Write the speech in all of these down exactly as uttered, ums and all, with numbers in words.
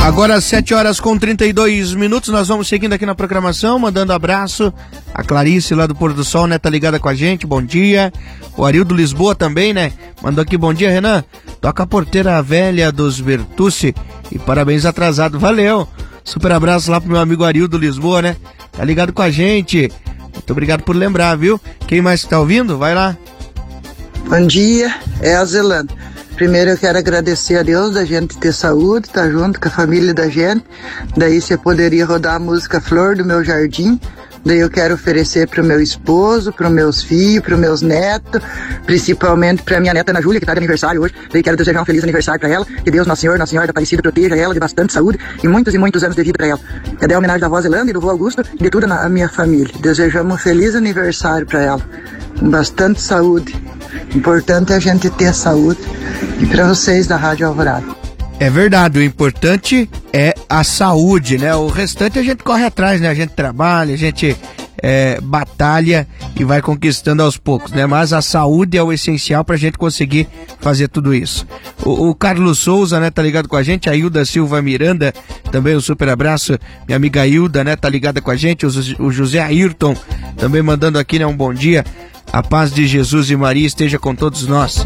Agora às sete horas com trinta e dois minutos, nós vamos seguindo aqui na programação, mandando abraço a Clarice lá do Pôr do Sol, né, tá ligada com a gente, bom dia. O Arildo Lisboa também, né, mandou aqui, bom dia, Renan, toca a Porteira Velha dos Bertucci e parabéns atrasado, valeu. Super abraço lá pro meu amigo Arildo Lisboa, né, tá ligado com a gente, muito obrigado por lembrar, viu? Quem mais tá ouvindo? Vai lá. Bom dia, é a Zelândia. Primeiro eu quero agradecer a Deus da gente ter saúde, estar tá junto com a família da gente. Daí você poderia rodar a música Flor do Meu Jardim. Daí eu quero oferecer para o meu esposo, para os meus filhos, para os meus netos, principalmente para minha neta Ana Júlia, que está de aniversário hoje. Daí quero desejar um feliz aniversário para ela. Que Deus, Nosso Senhor, Nossa Senhora da Aparecida, proteja ela de bastante saúde e muitos e muitos anos de vida para ela. É da homenagem da avó Zelândia e do vô Augusto e de toda a minha família. Desejamos um feliz aniversário para ela, com bastante saúde. Importante é a gente ter saúde. E para vocês da Rádio Alvorada. É verdade, o importante é a saúde, né? O restante a gente corre atrás, né? A gente trabalha, a gente é, batalha e vai conquistando aos poucos, né? Mas a saúde é o essencial pra gente conseguir fazer tudo isso. O, o Carlos Souza, né? Tá ligado com a gente, a Hilda Silva Miranda, também um super abraço. Minha amiga Hilda, né? Tá ligada com a gente, o, o José Ayrton também mandando aqui, né? Um bom dia. A paz de Jesus e Maria esteja com todos nós.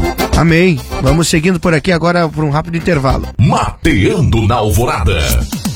Amém. Vamos seguindo por aqui agora por um rápido intervalo. Mateando na Alvorada.